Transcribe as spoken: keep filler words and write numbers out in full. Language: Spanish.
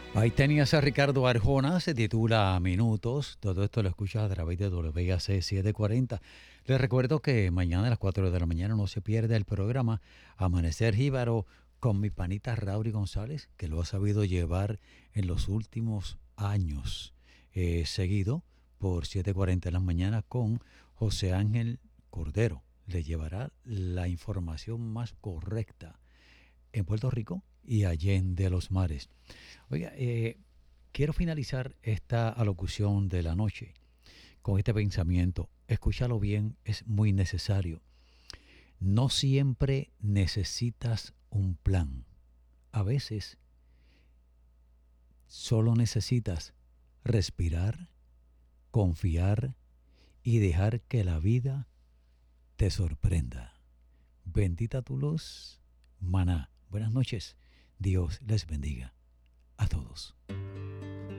Ahí tenías a Ricardo Arjona, se titula Minutos. Todo esto lo escuchas a través de W A C setecientos cuarenta. Les recuerdo que mañana a las cuatro de la mañana no se pierde el programa Amanecer Jíbaro con mi panita Rauri González, que lo ha sabido llevar en los últimos años, eh, seguido por siete cuarenta de la mañana con José Ángel Cordero. Le llevará la información más correcta en Puerto Rico y allende los mares. Oiga, eh, quiero finalizar esta alocución de la noche con este pensamiento. Escúchalo bien, es muy necesario. No siempre necesitas un plan. A veces solo necesitas respirar, confiar y dejar que la vida te sorprenda. Bendita tu luz, maná. Buenas noches. Dios les bendiga a todos.